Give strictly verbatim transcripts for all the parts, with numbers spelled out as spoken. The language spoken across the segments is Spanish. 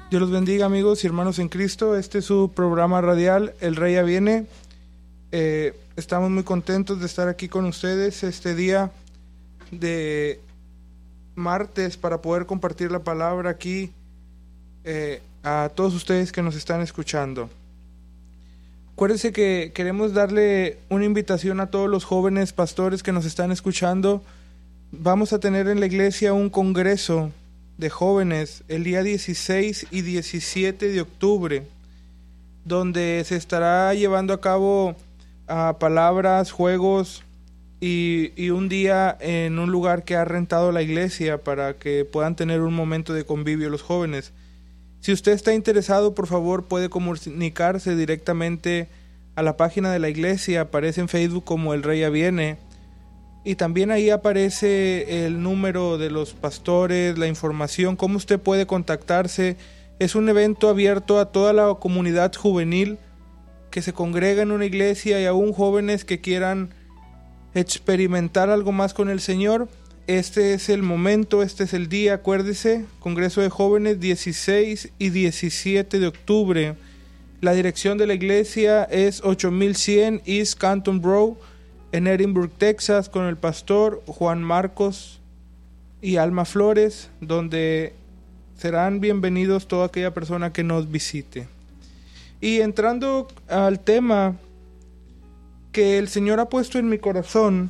Dios los bendiga, amigos y hermanos en Cristo. Este es su programa radial, El Rey ya viene. Eh, estamos muy contentos de estar aquí con ustedes este día de martes para poder compartir la palabra aquí eh, a todos ustedes que nos están escuchando. Acuérdense que queremos darle una invitación a todos los jóvenes pastores que nos están escuchando. Vamos a tener en la iglesia un congreso de jóvenes el día dieciséis y diecisiete de octubre, donde se estará llevando a cabo uh, palabras, juegos y, y un día en un lugar que ha rentado la iglesia para que puedan tener un momento de convivio los jóvenes. Si usted está interesado, por favor puede comunicarse directamente a la página de la iglesia. Aparece en Facebook como El Rey ya viene. Y también ahí aparece el número de los pastores, la información, cómo usted puede contactarse. Es un evento abierto a toda la comunidad juvenil que se congrega en una iglesia y aún jóvenes que quieran experimentar algo más con el Señor. Este es el momento, este es el día, acuérdese, Congreso de Jóvenes dieciséis y diecisiete de octubre. La dirección de la iglesia es ocho mil cien East Canton Road, en Edinburgh, Texas, con el pastor Juan Marcos y Alma Flores, donde serán bienvenidos toda aquella persona que nos visite. Y entrando al tema que el Señor ha puesto en mi corazón,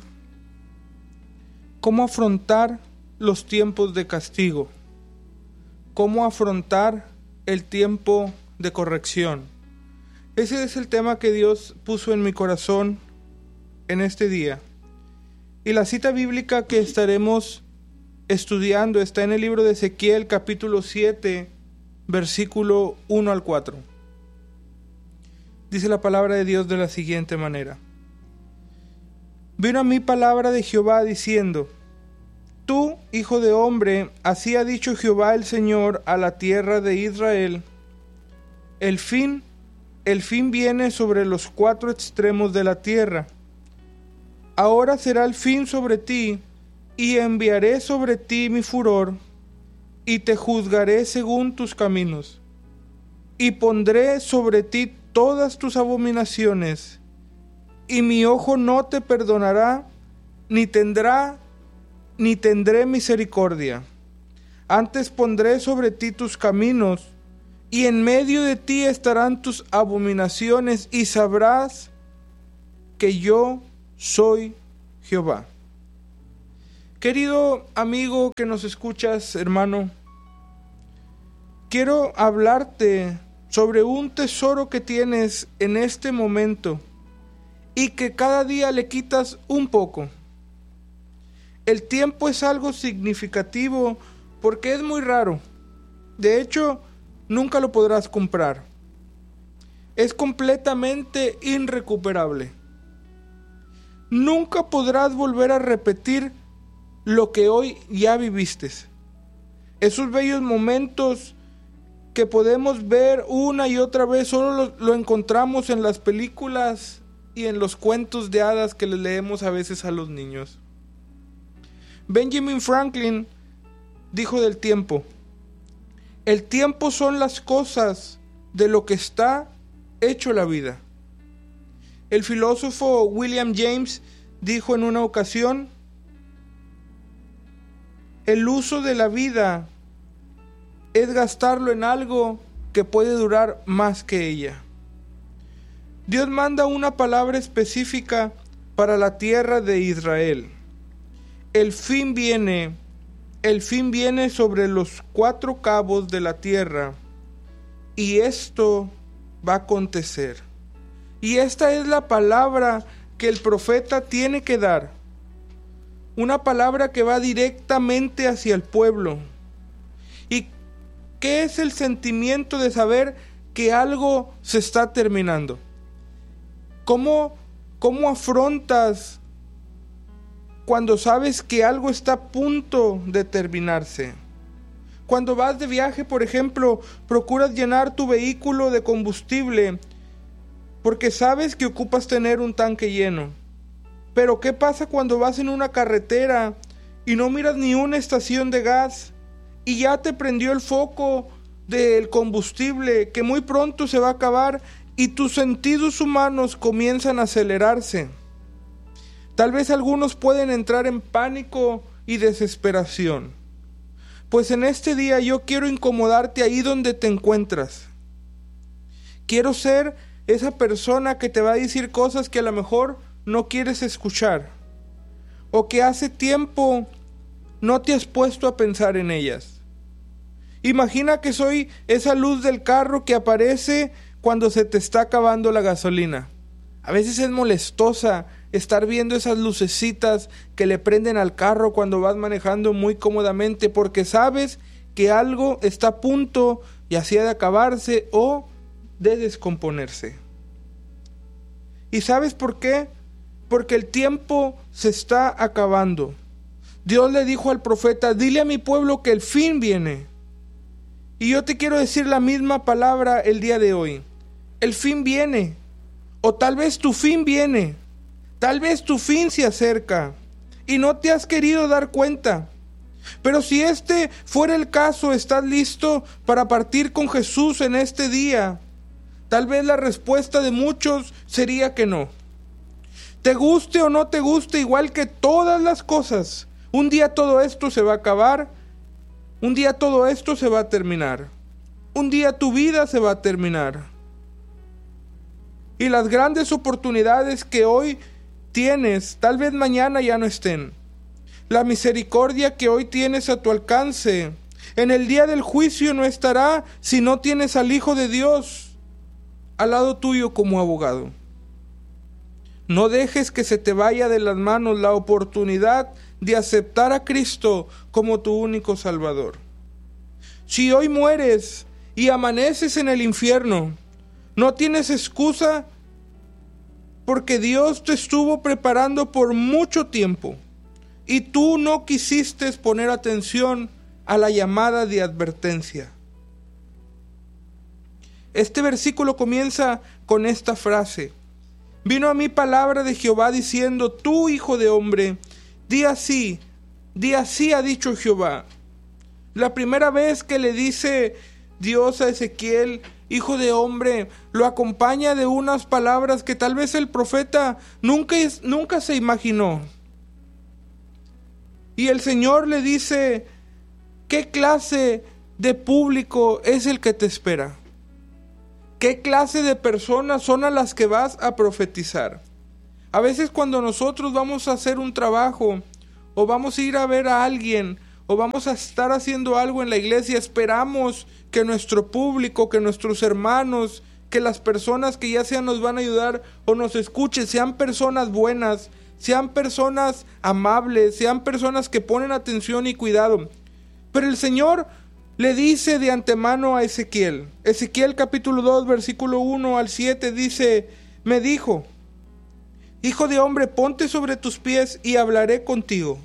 cómo afrontar los tiempos de castigo, cómo afrontar el tiempo de corrección. Ese es el tema que Dios puso en mi corazón en este día. Y la cita bíblica que estaremos estudiando está en el libro de Ezequiel, capítulo siete, versículo uno al cuatro. Dice la palabra de Dios de la siguiente manera: Vino a mí palabra de Jehová diciendo: Tú, hijo de hombre, así ha dicho Jehová el Señor a la tierra de Israel: El fin, el fin viene sobre los cuatro extremos de la tierra. Ahora será el fin sobre ti, y enviaré sobre ti mi furor, y te juzgaré según tus caminos, y pondré sobre ti todas tus abominaciones, y mi ojo no te perdonará, ni tendrá, ni tendré misericordia. Antes pondré sobre ti tus caminos, y en medio de ti estarán tus abominaciones, y sabrás que yo soy Jehová. Querido amigo que nos escuchas, hermano, quiero hablarte sobre un tesoro que tienes en este momento y que cada día le quitas un poco. El tiempo es algo significativo porque es muy raro. De hecho, nunca lo podrás comprar. Es completamente irrecuperable. Nunca podrás volver a repetir lo que hoy ya viviste. Esos bellos momentos que podemos ver una y otra vez, solo lo, lo encontramos en las películas y en los cuentos de hadas que les leemos a veces a los niños. Benjamin Franklin dijo del tiempo: el tiempo son las cosas de lo que está hecho la vida. El filósofo William James dijo en una ocasión: el uso de la vida es gastarlo en algo que puede durar más que ella. Dios manda una palabra específica para la tierra de Israel. El fin viene, el fin viene sobre los cuatro cabos de la tierra, y esto va a acontecer. Y esta es la palabra que el profeta tiene que dar. Una palabra que va directamente hacia el pueblo. ¿Y qué es el sentimiento de saber que algo se está terminando? ¿Cómo, cómo afrontas cuando sabes que algo está a punto de terminarse? Cuando vas de viaje, por ejemplo, procuras llenar tu vehículo de combustible porque sabes que ocupas tener un tanque lleno. Pero ¿qué pasa cuando vas en una carretera y no miras ni una estación de gas y ya te prendió el foco del combustible que muy pronto se va a acabar y tus sentidos humanos comienzan a acelerarse. Tal vez algunos pueden entrar en pánico y desesperación. Pues en este día yo quiero incomodarte ahí donde te encuentras. Quiero ser esa persona que te va a decir cosas que a lo mejor no quieres escuchar, o que hace tiempo no te has puesto a pensar en ellas. Imagina que soy esa luz del carro que aparece cuando se te está acabando la gasolina. A veces es molestosa estar viendo esas lucecitas que le prenden al carro cuando vas manejando muy cómodamente, porque sabes que algo está a punto ya sea de acabarse o de descomponerse. ¿Y sabes por qué? Porque el tiempo se está acabando. Dios le dijo al profeta: dile a mi pueblo que el fin viene. Y yo te quiero decir la misma palabra el día de hoy. El fin viene. O tal vez tu fin viene. Tal vez tu fin se acerca y no te has querido dar cuenta. Pero si este fuera el caso, ¿estás listo para partir con Jesús en este día? Tal vez la respuesta de muchos sería que no. Te guste o no te guste, igual que todas las cosas, un día todo esto se va a acabar, un día todo esto se va a terminar, un día tu vida se va a terminar. Y las grandes oportunidades que hoy tienes, tal vez mañana ya no estén. La misericordia que hoy tienes a tu alcance, en el día del juicio no estará si no tienes al Hijo de Dios al lado tuyo como abogado. No dejes que se te vaya de las manos la oportunidad de aceptar a Cristo como tu único Salvador. Si hoy mueres y amaneces en el infierno, no tienes excusa, porque Dios te estuvo preparando por mucho tiempo y tú no quisiste poner atención a la llamada de advertencia. Este versículo comienza con esta frase: vino a mí palabra de Jehová diciendo, tú hijo de hombre, di así, di así ha dicho Jehová. La primera vez que le dice Dios a Ezequiel, hijo de hombre, lo acompaña de unas palabras que tal vez el profeta nunca, nunca se imaginó. Y el Señor le dice, ¿qué clase de público es el que te espera? ¿Qué clase de personas son a las que vas a profetizar? A veces cuando nosotros vamos a hacer un trabajo, o vamos a ir a ver a alguien, o vamos a estar haciendo algo en la iglesia, esperamos que nuestro público, que nuestros hermanos, que las personas que ya sea nos van a ayudar o nos escuchen, sean personas buenas, sean personas amables, sean personas que ponen atención y cuidado. Pero el Señor le dice de antemano a Ezequiel, Ezequiel capítulo dos, versículo uno al siete, dice, me dijo, hijo de hombre, ponte sobre tus pies y hablaré contigo.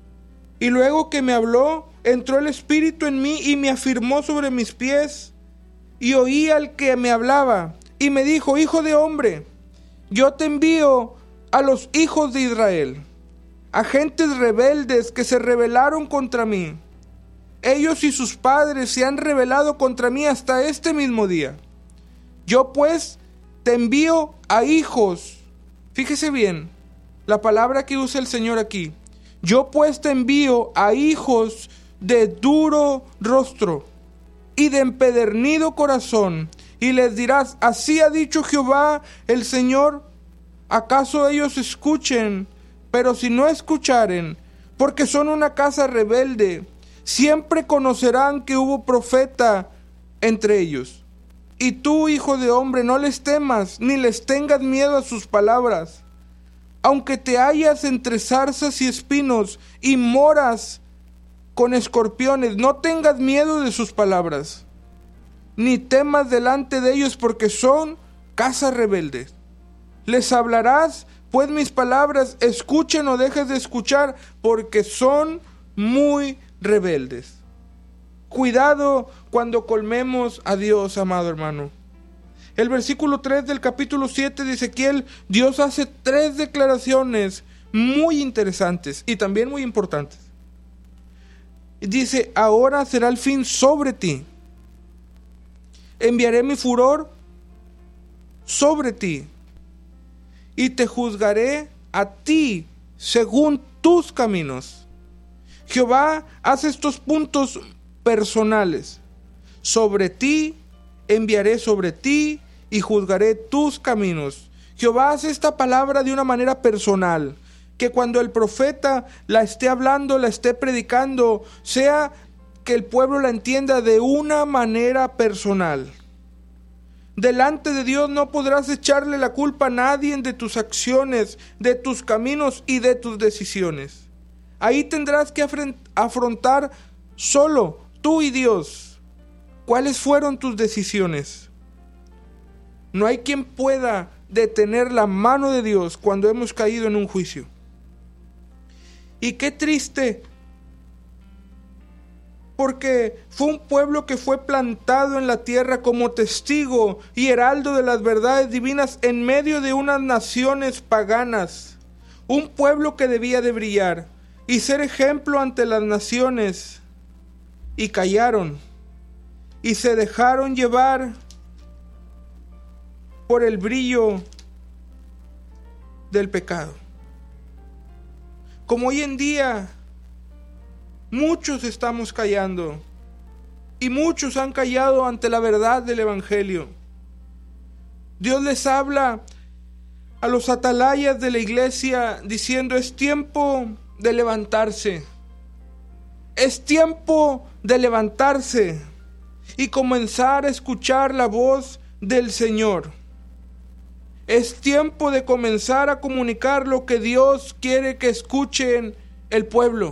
Y luego que me habló, entró el Espíritu en mí y me afirmó sobre mis pies. Y oí al que me hablaba y me dijo, hijo de hombre, yo te envío a los hijos de Israel, a gentes rebeldes que se rebelaron contra mí. Ellos y sus padres se han rebelado contra mí hasta este mismo día. Yo pues te envío a hijos. Fíjese bien, la palabra que usa el Señor aquí. Yo pues te envío a hijos de duro rostro y de empedernido corazón, y les dirás, así ha dicho Jehová el Señor, ¿acaso ellos escuchen? Pero si no escucharen, porque son una casa rebelde, siempre conocerán que hubo profeta entre ellos. Y tú, hijo de hombre, no les temas, ni les tengas miedo a sus palabras. Aunque te hallas entre zarzas y espinos y moras con escorpiones, no tengas miedo de sus palabras, ni temas delante de ellos, porque son casa rebelde. Les hablarás, pues mis palabras, escuchen o dejes de escuchar, porque son muy rebeldes. Cuidado cuando colmemos a Dios, amado hermano. El versículo tres del capítulo siete de Ezequiel, Dios hace tres declaraciones muy interesantes y también muy importantes. Dice, ahora será el fin sobre ti. enviaré mi furor sobre ti y te juzgaré a ti según tus caminos. Jehová hace estos puntos personales. Sobre ti enviaré sobre ti y juzgaré tus caminos. Jehová hace esta palabra de una manera personal, que cuando el profeta la esté hablando, la esté predicando, sea que el pueblo la entienda de una manera personal. Delante de Dios no podrás echarle la culpa a nadie de tus acciones, de tus caminos y de tus decisiones. Ahí tendrás que afrontar solo tú y Dios cuáles fueron tus decisiones. No hay quien pueda detener la mano de Dios cuando hemos caído en un juicio. Y qué triste, porque fue un pueblo que fue plantado en la tierra como testigo y heraldo de las verdades divinas en medio de unas naciones paganas. Un pueblo que debía de brillar y ser ejemplo ante las naciones. Y callaron y se dejaron llevar por el brillo del pecado. Como hoy en día muchos estamos callando y muchos han callado ante la verdad del Evangelio. Dios les habla a los atalayas de la iglesia diciendo: es tiempo de levantarse, es tiempo de levantarse y comenzar a escuchar la voz del Señor. Es tiempo de comenzar a comunicar lo que Dios quiere que escuchen el pueblo.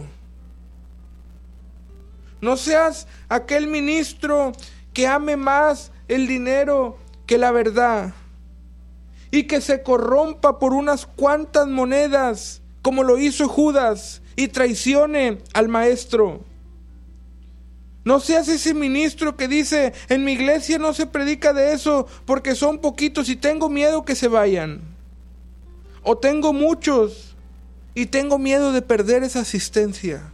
No seas aquel ministro que ame más el dinero que la verdad y que se corrompa por unas cuantas monedas, como lo hizo Judas, y traicione al maestro. No seas ese ministro que dice: en mi iglesia no se predica de eso porque son poquitos y tengo miedo que se vayan. O tengo muchos y tengo miedo de perder esa asistencia.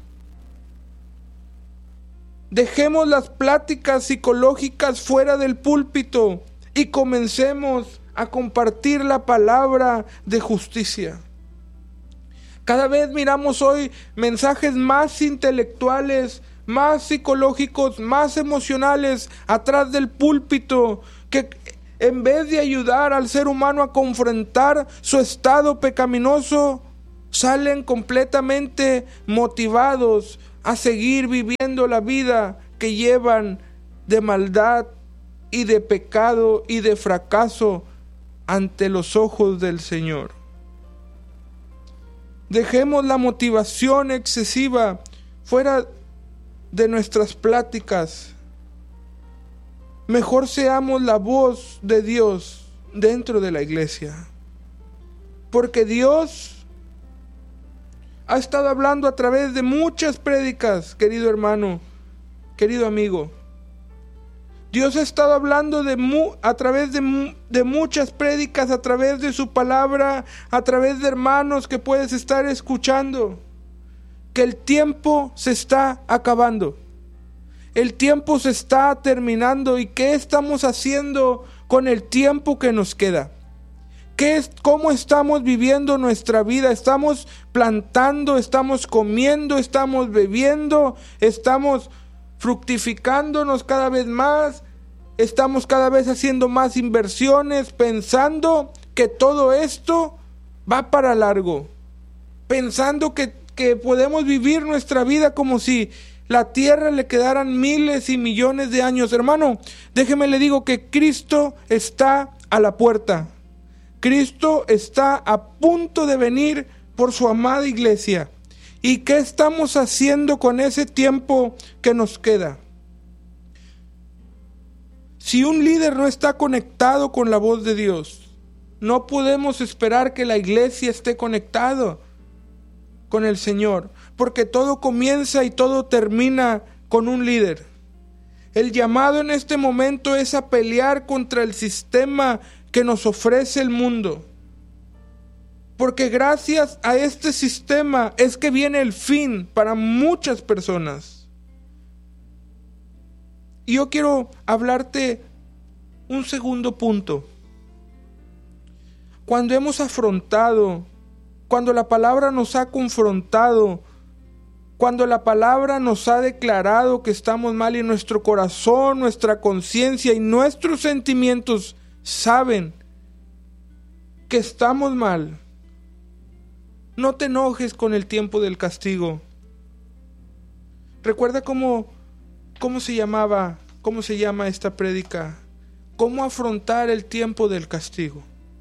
Dejemos las pláticas psicológicas fuera del púlpito y comencemos a compartir la palabra de justicia. Cada vez miramos hoy mensajes más intelectuales, más psicológicos, más emocionales atrás del púlpito, que en vez de ayudar al ser humano a confrontar su estado pecaminoso, salen completamente motivados a seguir viviendo la vida que llevan de maldad y de pecado y de fracaso ante los ojos del Señor. Dejemos la motivación excesiva fuera de nuestras pláticas. Mejor seamos la voz de Dios dentro de la iglesia, porque Dios ha estado hablando a través de muchas prédicas, querido hermano, querido amigo. Dios ha estado hablando de mu- a través de, mu- de muchas prédicas, a través de su palabra, a través de hermanos que puedes estar escuchando, que el tiempo se está acabando. El tiempo se está terminando. ¿Y qué estamos haciendo con el tiempo que nos queda? ¿Qué es, cómo estamos viviendo nuestra vida? ¿Estamos plantando? ¿Estamos comiendo? ¿Estamos bebiendo? ¿Estamos fructificándonos cada vez más? ¿Estamos cada vez haciendo más inversiones pensando que todo esto va para largo? Pensando que, que podemos vivir nuestra vida como si la tierra le quedaran miles y millones de años. Hermano, déjeme le digo que Cristo está a la puerta. Cristo está a punto de venir por su amada iglesia. ¿Y qué estamos haciendo con ese tiempo que nos queda? Si un líder no está conectado con la voz de Dios, no podemos esperar que la iglesia esté conectado con el Señor, porque todo comienza y todo termina con un líder. El llamado en este momento es a pelear contra el sistema que nos ofrece el mundo, porque gracias a este sistema es que viene el fin para muchas personas. Y yo quiero hablarte Un segundo punto. Cuando hemos afrontado, cuando la palabra nos ha confrontado, cuando la palabra nos ha declarado que estamos mal y nuestro corazón, nuestra conciencia y nuestros sentimientos saben que estamos mal, no te enojes con el tiempo del castigo. Recuerda cómo, cómo se llamaba, cómo se llama esta prédica, cómo afrontar el tiempo del castigo.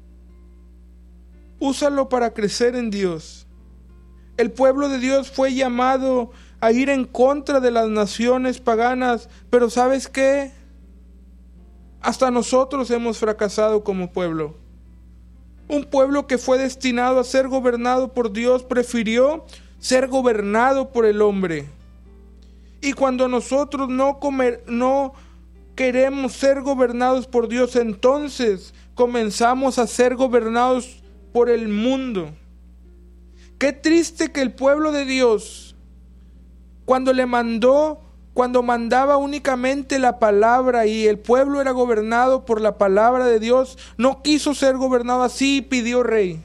Úsalo para crecer en Dios. El pueblo de Dios fue llamado a ir en contra de las naciones paganas, pero ¿sabes qué? Hasta nosotros hemos fracasado como pueblo. Un pueblo que fue destinado a ser gobernado por Dios prefirió ser gobernado por el hombre. Y cuando nosotros no, comer, no queremos ser gobernados por Dios, entonces comenzamos a ser gobernados por el mundo. Qué triste que el pueblo de Dios, cuando le mandó, cuando mandaba únicamente la palabra y el pueblo era gobernado por la palabra de Dios, no quiso ser gobernado así y pidió rey.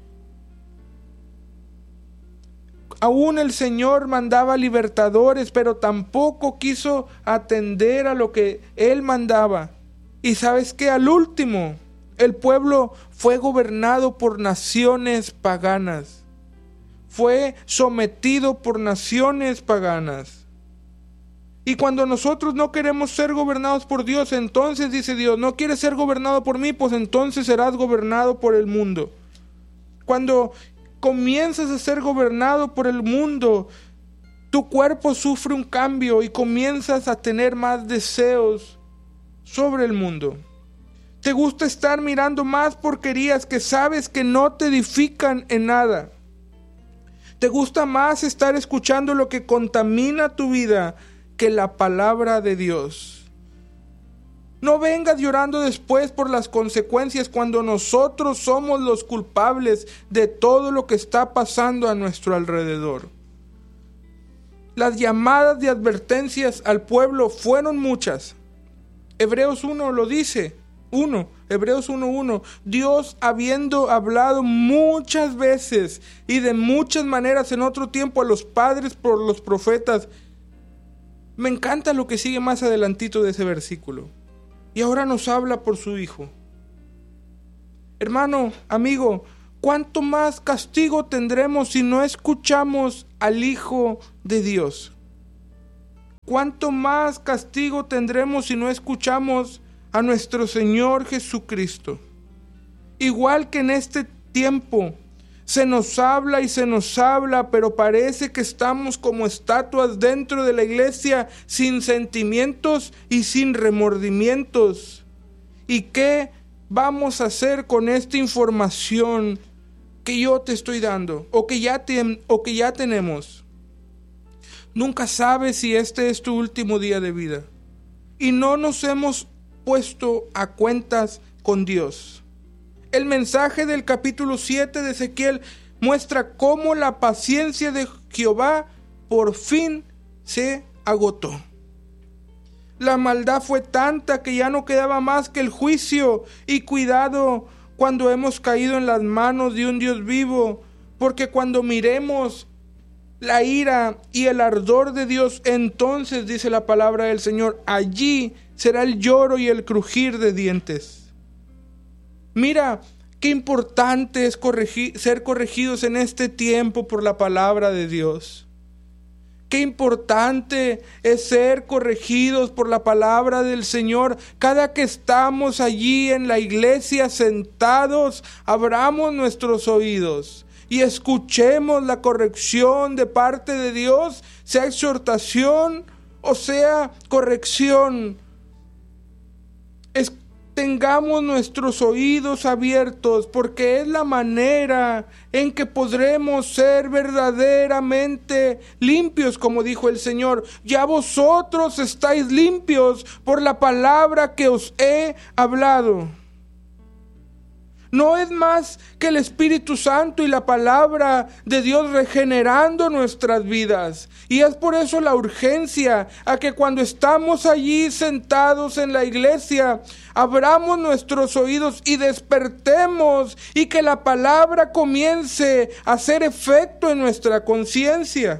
Aún el Señor mandaba libertadores, pero tampoco quiso atender a lo que Él mandaba. Y sabes que al último, el pueblo fue gobernado por naciones paganas. Fue sometido por naciones paganas. Y cuando nosotros no queremos ser gobernados por Dios, entonces dice Dios, no quieres ser gobernado por mí, pues entonces serás gobernado por el mundo. Cuando comienzas a ser gobernado por el mundo, tu cuerpo sufre un cambio y comienzas a tener más deseos sobre el mundo. Te gusta estar mirando más porquerías que sabes que no te edifican en nada. Te gusta más estar escuchando lo que contamina tu vida que la palabra de Dios. No vengas llorando después por las consecuencias cuando nosotros somos los culpables de todo lo que está pasando a nuestro alrededor. Las llamadas de advertencias al pueblo fueron muchas. Hebreos uno lo dice. uno, Hebreos uno uno. Dios, habiendo hablado muchas veces y de muchas maneras en otro tiempo a los padres por los profetas. Me encanta lo que sigue más adelantito de ese versículo. Y ahora nos habla por su Hijo. Hermano, amigo, ¿cuánto más castigo tendremos si no escuchamos al Hijo de Dios? ¿Cuánto más castigo tendremos si no escuchamos a nuestro Señor Jesucristo? Igual que en este tiempo se nos habla y se nos habla, pero parece que estamos como estatuas dentro de la iglesia, sin sentimientos y sin remordimientos. ¿Y qué vamos a hacer con esta información que yo te estoy dando o que ya, te, o que ya tenemos? Nunca sabes si este es tu último día de vida y no nos hemos puesto a cuentas con Dios. El mensaje del capítulo siete de Ezequiel muestra cómo la paciencia de Jehová por fin se agotó. La maldad fue tanta que ya no quedaba más que el juicio. Y cuidado cuando hemos caído en las manos de un Dios vivo, porque cuando miremos la ira y el ardor de Dios, entonces, dice la palabra del Señor, allí será el lloro y el crujir de dientes. Mira, qué importante es corregir, ser corregidos en este tiempo por la palabra de Dios. Qué importante es ser corregidos por la palabra del Señor. Cada que estamos allí en la iglesia sentados, abramos nuestros oídos y escuchemos la corrección de parte de Dios, sea exhortación o sea corrección. Es Tengamos nuestros oídos abiertos, porque es la manera en que podremos ser verdaderamente limpios, como dijo el Señor. Ya vosotros estáis limpios por la palabra que os he hablado. no es más que el Espíritu Santo y la palabra de Dios regenerando nuestras vidas. Y es por eso la urgencia a que cuando estamos allí sentados en la iglesia, abramos nuestros oídos y despertemos, y que la palabra comience a hacer efecto en nuestra conciencia.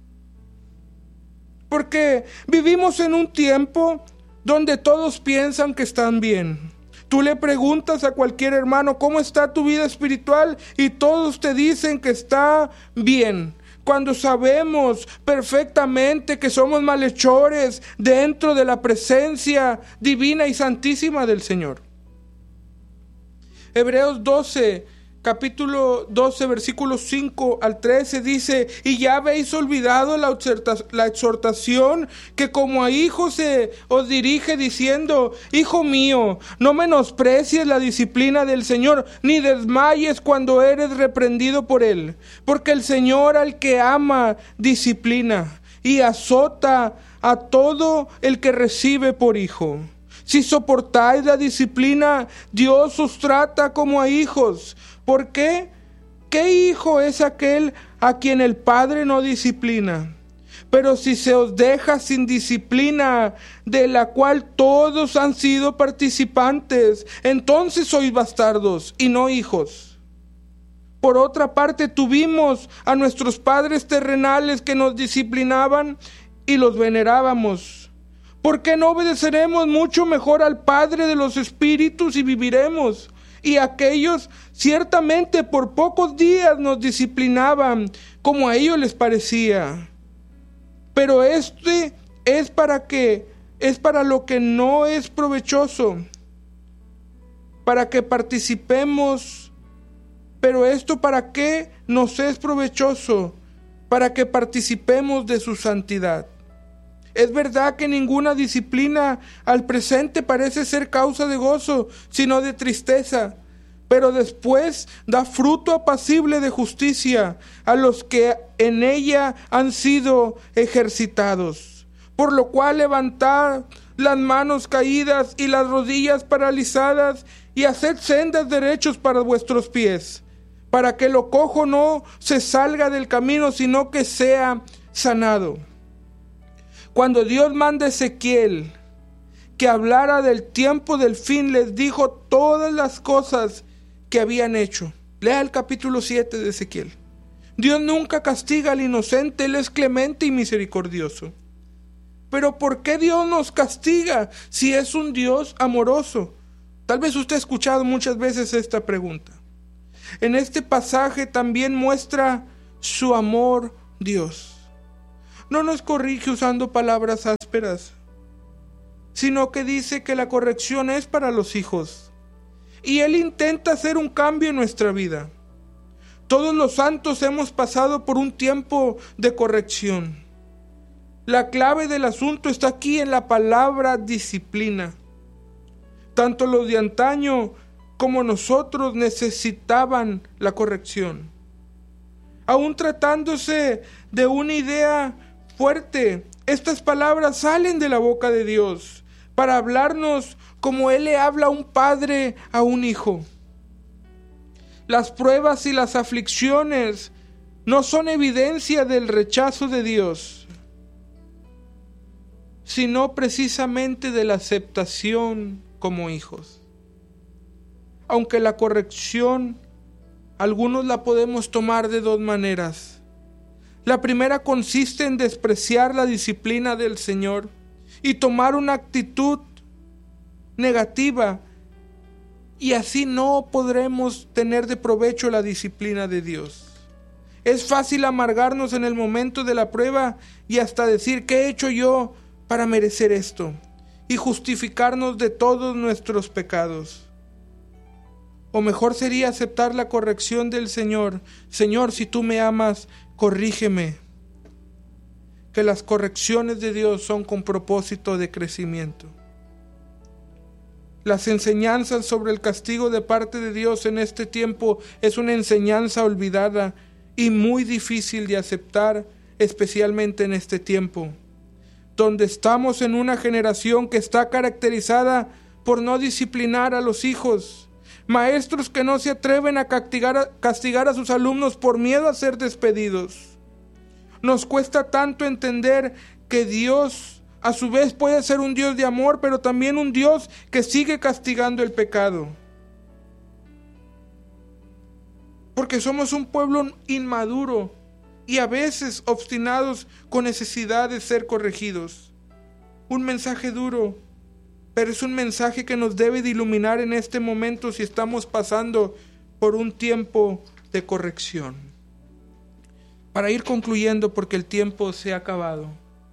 Porque vivimos en un tiempo donde todos piensan que están bien. Tú le preguntas a cualquier hermano, ¿cómo está tu vida espiritual? Y todos te dicen que está bien, cuando sabemos perfectamente que somos malhechores dentro de la presencia divina y santísima del Señor. Hebreos doce, capítulo doce, versículos cinco al trece dice: y ya habéis olvidado la, la exhortación que como a hijos se os dirige, diciendo: hijo mío, no menosprecies la disciplina del Señor, ni desmayes cuando eres reprendido por él, porque el Señor al que ama disciplina y azota a todo el que recibe por hijo. Si soportáis la disciplina, Dios os trata como a hijos. ¿Por qué? ¿Qué hijo es aquel a quien el Padre no disciplina? Pero si se os deja sin disciplina, de la cual todos han sido participantes, entonces sois bastardos y no hijos. Por otra parte, tuvimos a nuestros padres terrenales que nos disciplinaban y los venerábamos. ¿Por qué no obedeceremos mucho mejor al Padre de los Espíritus y viviremos? Y aquellos ciertamente por pocos días nos disciplinaban, como a ellos les parecía. Pero este es para qué, es para lo que no es provechoso, para que participemos. Pero esto para qué nos es provechoso, para que participemos de su santidad. Es verdad que ninguna disciplina al presente parece ser causa de gozo, sino de tristeza, pero después da fruto apacible de justicia a los que en ella han sido ejercitados. Por lo cual levantad las manos caídas y las rodillas paralizadas, y haced sendas derechos para vuestros pies, para que lo cojo no se salga del camino, sino que sea sanado. Cuando Dios manda a Ezequiel que hablara del tiempo del fin, les dijo todas las cosas que habían hecho. Lea el capítulo siete de Ezequiel. Dios nunca castiga al inocente, Él es clemente y misericordioso. Pero ¿por qué Dios nos castiga si es un Dios amoroso? Tal vez usted ha escuchado muchas veces esta pregunta. En este pasaje también muestra su amor Dios. No nos corrige usando palabras ásperas, sino que dice que la corrección es para los hijos. Y Él intenta hacer un cambio en nuestra vida. Todos los santos hemos pasado por un tiempo de corrección. La clave del asunto está aquí en la palabra disciplina. Tanto los de antaño como nosotros necesitaban la corrección. Aún tratándose de una idea fuerte, estas palabras salen de la boca de Dios para hablarnos como Él le habla a un padre a un hijo. Las pruebas y las aflicciones no son evidencia del rechazo de Dios, sino precisamente de la aceptación como hijos. Aunque la corrección, algunos la podemos tomar de dos maneras. La primera consiste en despreciar la disciplina del Señor y tomar una actitud negativa, y así no podremos tener de provecho la disciplina de Dios. Es fácil amargarnos en el momento de la prueba y hasta decir: ¿qué he hecho yo para merecer esto? Y justificarnos de todos nuestros pecados. O mejor sería aceptar la corrección del Señor. Señor, si tú me amas, corrígeme. Que las correcciones de Dios son con propósito de crecimiento. Las enseñanzas sobre el castigo de parte de Dios en este tiempo es una enseñanza olvidada y muy difícil de aceptar, especialmente en este tiempo, donde estamos en una generación que está caracterizada por no disciplinar a los hijos. maestros que no se atreven a castigar, a castigar a sus alumnos por miedo a ser despedidos. Nos cuesta tanto entender que Dios a su vez puede ser un Dios de amor, pero también un Dios que sigue castigando el pecado. Porque somos un pueblo inmaduro y a veces obstinados con necesidad de ser corregidos. Un mensaje duro, pero es un mensaje que nos debe de iluminar en este momento si estamos pasando por un tiempo de corrección. Para ir concluyendo, porque el tiempo se ha acabado.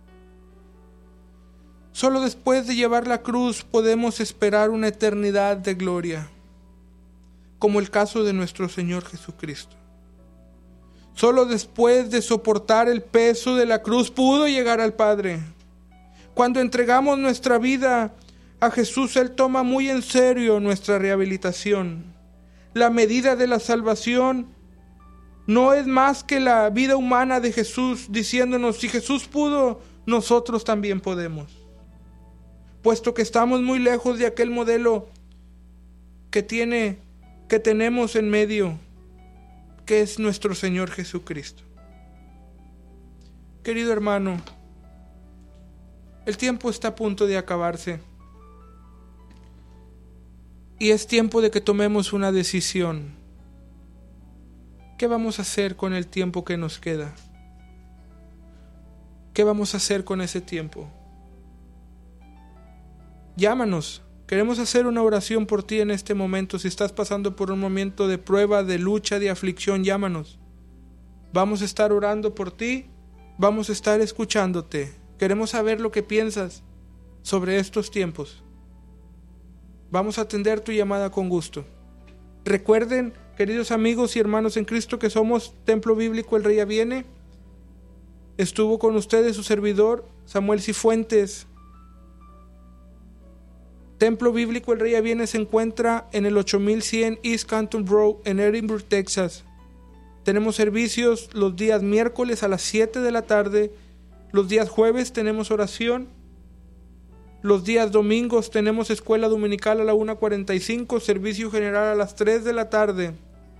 Solo después de llevar la cruz podemos esperar una eternidad de gloria, como el caso de nuestro Señor Jesucristo. Solo después de soportar el peso de la cruz pudo llegar al Padre. Cuando entregamos nuestra vida a Jesús, Él toma muy en serio nuestra rehabilitación. La medida de la salvación no es más que la vida humana de Jesús, diciéndonos, si Jesús pudo, nosotros también podemos. Puesto que estamos muy lejos de aquel modelo que tiene, que tenemos en medio, que es nuestro Señor Jesucristo. Querido hermano, el tiempo está a punto de acabarse. Y es tiempo de que tomemos una decisión. ¿Qué vamos a hacer con el tiempo que nos queda? ¿Qué vamos a hacer con ese tiempo? Llámanos. Queremos hacer una oración por ti en este momento. Si estás pasando por un momento de prueba, de lucha, de aflicción, llámanos. Vamos a estar orando por ti. Vamos a estar escuchándote. Queremos saber lo que piensas sobre estos tiempos. Vamos a atender tu llamada con gusto. Recuerden, queridos amigos y hermanos en Cristo, que somos Templo Bíblico El Rey Viene. Estuvo con ustedes su servidor, Samuel Cifuentes. Templo Bíblico El Rey Viene se encuentra en el ocho mil cien East Canton Road en Edinburgh, Texas. Tenemos servicios los días miércoles a las siete de la tarde. Los días jueves tenemos oración. Los días domingos tenemos escuela dominical a la una cuarenta y cinco, servicio general a las tres de la tarde.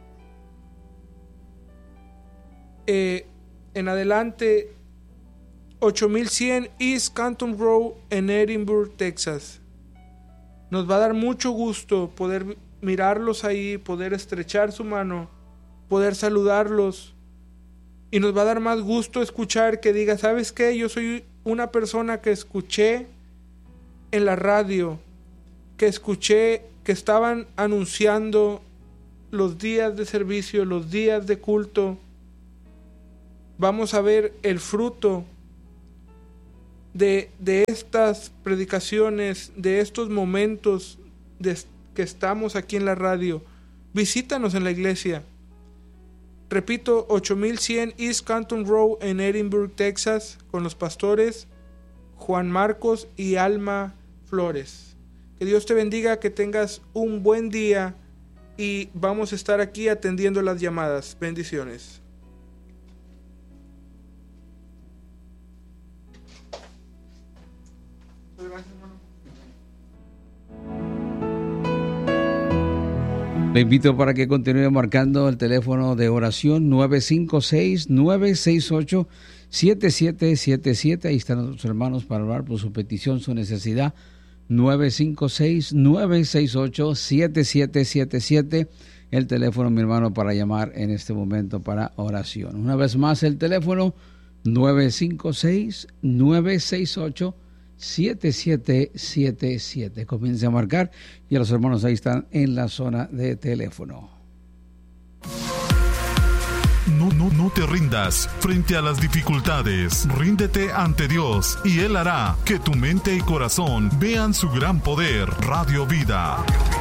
Eh, en adelante, ocho mil cien East Canton Road en Edinburgh, Texas. Nos va a dar mucho gusto poder mirarlos ahí, poder estrechar su mano, poder saludarlos. Y nos va a dar más gusto escuchar que diga, ¿sabes qué? Yo soy una persona que escuché en la radio, que escuché que estaban anunciando los días de servicio, los días de culto. Vamos a ver el fruto de, de estas predicaciones, de estos momentos de, que estamos aquí en la radio. Visítanos en la iglesia. Repito, ocho mil cien East Canton Road en Edinburgh, Texas, con los pastores Juan Marcos y Alma Flores. Que Dios te bendiga, que tengas un buen día y vamos a estar aquí atendiendo las llamadas. Bendiciones. Le invito para que continúe marcando el teléfono de oración nueve cinco seis, nueve seis ocho, siete siete siete siete. Ahí están nuestros hermanos para hablar por su petición, su necesidad. nueve cinco seis, nueve seis ocho, siete siete siete siete. El teléfono, mi hermano, para llamar en este momento para oración. Una vez más, el teléfono nueve cinco seis, nueve seis ocho, siete siete siete siete. Comience a marcar y los hermanos ahí están en la zona de teléfono. No, no, no te rindas frente a las dificultades. Ríndete ante Dios y Él hará que tu mente y corazón vean su gran poder. Radio Vida.